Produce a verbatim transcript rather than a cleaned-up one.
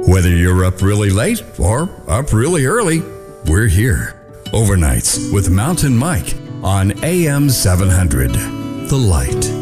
Whether you're up really late or up really early, we're here. Overnights with Mountain Mike on A M seven hundred. The Light.